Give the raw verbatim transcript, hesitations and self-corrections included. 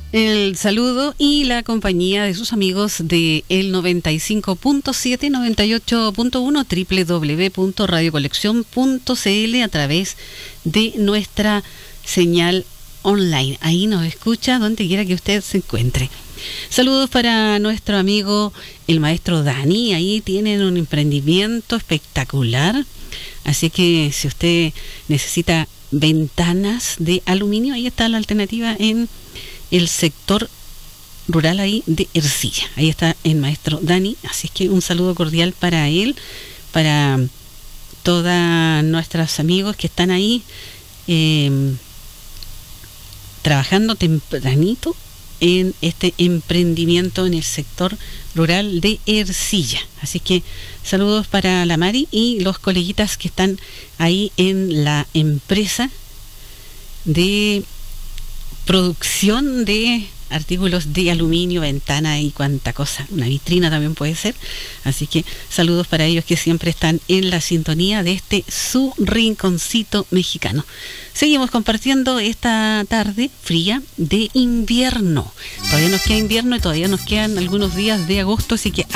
El saludo y la compañía de sus amigos de el noventa y cinco punto siete, noventa y ocho punto uno, doble u doble u doble u punto radio colección punto c l a través de nuestra señal online. Ahí nos escucha donde quiera que usted se encuentre. Saludos para nuestro amigo el maestro Dani. Ahí tienen un emprendimiento espectacular. Así que si usted necesita ventanas de aluminio, ahí está la alternativa en el sector rural ahí de Ercilla. Ahí está el maestro Dani, así es que un saludo cordial para él, para todos nuestros amigos que están ahí eh, trabajando tempranito en este emprendimiento en el sector rural de Ercilla. Así que saludos para la Mari y los coleguitas que están ahí en la empresa de producción de artículos de aluminio, ventana y cuanta cosa, una vitrina también puede ser. Así que saludos para ellos que siempre están en la sintonía de este su rinconcito mexicano. Seguimos compartiendo esta tarde fría de invierno. Todavía nos queda invierno y todavía nos quedan algunos días de agosto, así que